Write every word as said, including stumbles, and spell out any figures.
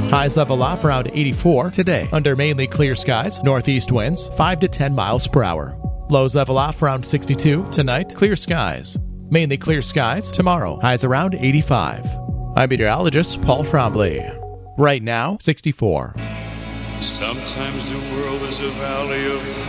Highs level off around eighty-four today under mainly clear skies. Northeast winds five to ten miles per hour. Lows level off around sixty-two tonight. Clear skies. Mainly clear skies tomorrow. Highs around eighty-five. I'm meteorologist Paul Trombley. Right now, sixty-four. Sometimes the world is a valley of